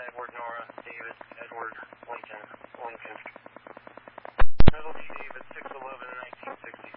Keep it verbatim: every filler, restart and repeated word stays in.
Edward, Nora, David, Edward, Lincoln, Lincoln. That'll be David, six eleven, nineteen sixty.